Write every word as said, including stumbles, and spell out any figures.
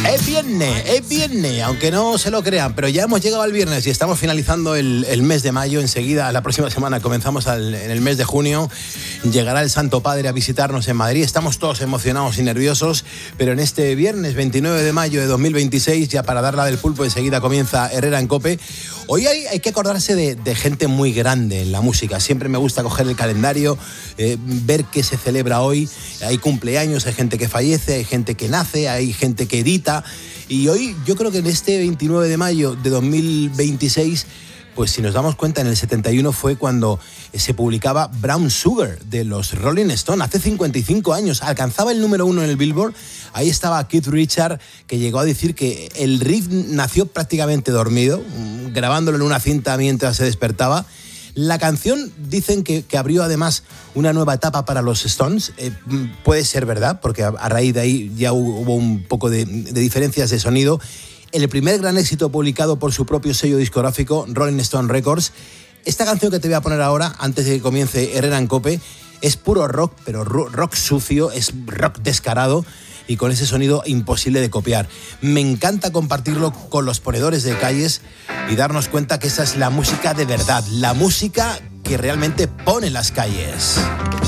Es viernes, es viernes, aunque no se lo crean, pero ya hemos llegado al viernes y estamos finalizando el, el mes de mayo. Enseguida, la próxima semana, comenzamos al, en el mes de junio. Llegará el Santo Padre a visitarnos en Madrid. Estamos todos emocionados y nerviosos, pero en este viernes veintinueve de mayo de dos mil veintiséis, ya para darla del pulpo, enseguida comienza Herrera en COPE. Hoy hay, hay que acordarse de, de gente muy grande en la música. Siempre me gusta coger el calendario, eh, ver qué se celebra hoy. Hay cumpleaños, hay gente que fallece, hay gente que nace, hay gente que edita. Y hoy yo creo que en este veintinueve de mayo de dos mil veintiséis, pues si nos damos cuenta, en el setenta y uno fue cuando se publicaba Brown Sugar de los Rolling Stones. Hace cincuenta y cinco años, alcanzaba el número uno en el Billboard. Ahí estaba Keith Richards, que llegó a decir que el riff nació prácticamente dormido, grabándolo en una cinta mientras se despertaba. La canción dicen que, que abrió además una nueva etapa para los Stones. Eh, puede ser verdad, porque a, a raíz de ahí ya hubo, hubo un poco de, de diferencias de sonido. El primer gran éxito publicado por su propio sello discográfico, Rolling Stone Records. Esta canción que te voy a poner ahora, antes de que comience Herrera en COPE, es puro rock, pero rock sucio, es rock descarado y con ese sonido imposible de copiar. Me encanta compartirlo con los ponedores de calles y darnos cuenta que esa es la música de verdad, la música que realmente pone las calles.